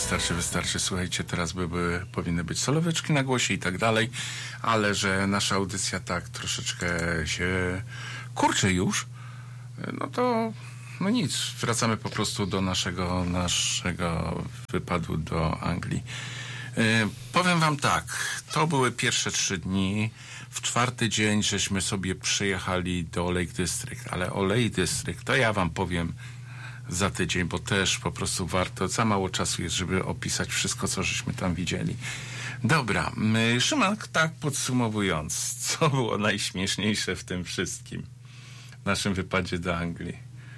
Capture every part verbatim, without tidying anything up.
wystarczy, wystarczy. Słuchajcie, teraz by były, powinny być soloweczki na głosie i tak dalej, ale że nasza audycja tak troszeczkę się kurczy już, no to no nic, wracamy po prostu do naszego, naszego wypadu do Anglii. Yy, powiem wam tak, to były pierwsze trzy dni. W czwarty dzień żeśmy sobie przyjechali do Lake District, ale o Lake District to ja wam powiem za tydzień, bo też po prostu warto, za mało czasu jest, żeby opisać wszystko, co żeśmy tam widzieli. Dobra, my, Szymak, tak podsumowując, co było najśmieszniejsze w tym wszystkim, w naszym wypadzie do Anglii?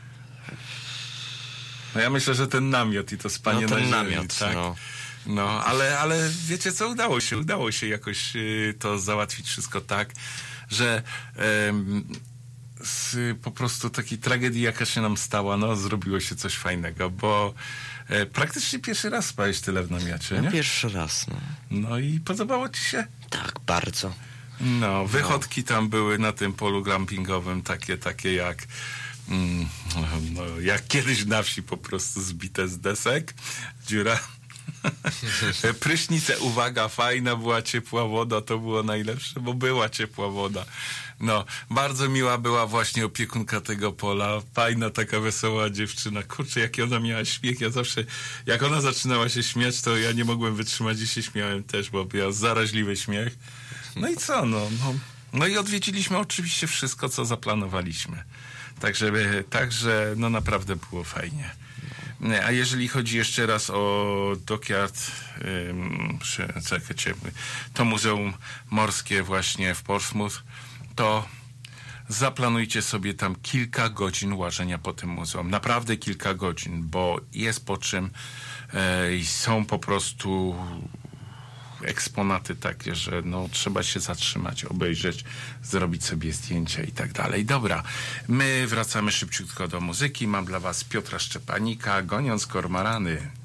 No ja myślę, że ten namiot i to spanie no, ten na ziemi, namiot, tak? no. No, ale, ale wiecie co, udało się, udało się jakoś y, to załatwić wszystko tak, że y, z po prostu takiej tragedii, jaka się nam stała, no, zrobiło się coś fajnego, bo y, praktycznie pierwszy raz spałeś tyle w namiocie, No, nie? pierwszy raz, no. No i podobało ci się? Tak, bardzo. No, wychodki no. tam były na tym polu glampingowym, takie, takie jak mm, no, jak kiedyś na wsi, po prostu zbite z desek, dziura. Prysznice, uwaga, fajna była ciepła woda, to było najlepsze, bo była ciepła woda. No, bardzo miła była właśnie opiekunka tego pola, fajna taka wesoła dziewczyna. Kurczę, jaki ona miała śmiech, ja zawsze, jak ona zaczynała się śmiać, to ja nie mogłem wytrzymać i się śmiałem też, bo miała zaraźliwy śmiech. No i co, no, no, no i odwiedziliśmy oczywiście wszystko, co zaplanowaliśmy. Także, także no naprawdę było fajnie. A jeżeli chodzi jeszcze raz o Dockyard, ym, czekajcie, to Muzeum Morskie właśnie w Portsmouth, to zaplanujcie sobie tam kilka godzin łażenia po tym muzeum. Naprawdę kilka godzin, bo jest po czym i są po prostu eksponaty takie, że no trzeba się zatrzymać, obejrzeć, zrobić sobie zdjęcia i tak dalej. Dobra, my wracamy szybciutko do muzyki. Mam dla was Piotra Szczepanika, Goniąc kormorany.